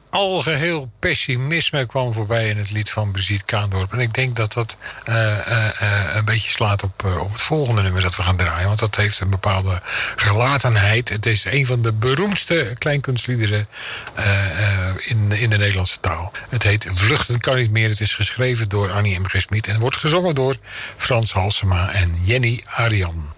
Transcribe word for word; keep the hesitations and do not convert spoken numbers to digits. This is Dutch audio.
algeheel pessimisme kwam voorbij in het lied van Brigitte Kaandorp. En ik denk dat dat uh, uh, uh, een beetje slaat op, uh, op het volgende nummer dat we gaan draaien. Want dat heeft een bepaalde gelatenheid. Het is een van de beroemdste kleinkunstliederen uh, uh, in, in de Nederlandse taal. Het heet Vluchten kan niet meer. Het is geschreven door Annie M G. Schmid en wordt gezongen door Frans Halsema en Jenny Arian.